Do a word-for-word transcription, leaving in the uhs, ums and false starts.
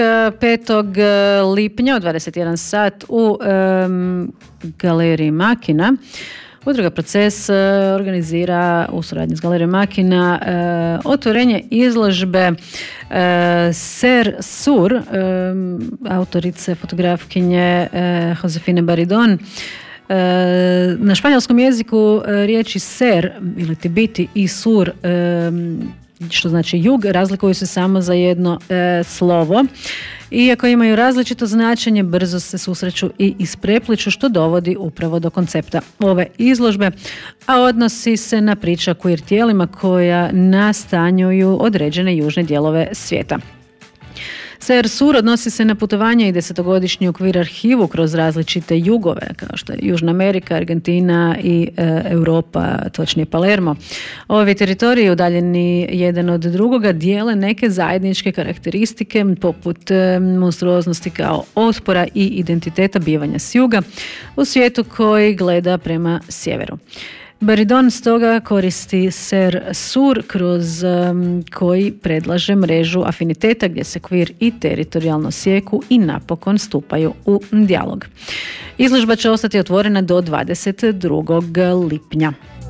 petog lipnja u dvadeset jedan sat u um, galeriji Makina. Udruga Proces uh, organizira u suradnji s galerijom Makina uh, otvorenje izložbe uh, Ser Sur, um, autorice, fotografkinje uh, Josefine Baridon. Uh, na španjolskom jeziku uh, riječi ser ili ti biti i sur, um, što znači jug, razlikuju se samo za jedno e, slovo. Iako imaju različito značenje, brzo se susreću i isprepliču, što dovodi upravo do koncepta ove izložbe, a odnosi se na priča queer tijelima koja nastanjuju određene južne dijelove svijeta. Ser Sur odnosi se na putovanje i desetogodišnji okvir arhivu kroz različite jugove, kao što je Južna Amerika, Argentina i e, Europa, točnije Palermo. Ovi teritoriji, udaljeni jedan od drugoga, dijele neke zajedničke karakteristike poput e, monstruoznosti kao otpora i identiteta bivanja s juga u svijetu koji gleda prema sjeveru. Baridon stoga koristi Ser Sur kroz um, koji predlaže mrežu afiniteta gdje se queer i teritorijalno sjeku i napokon stupaju u dijalog. Izložba će ostati otvorena do dvadeset drugog lipnja.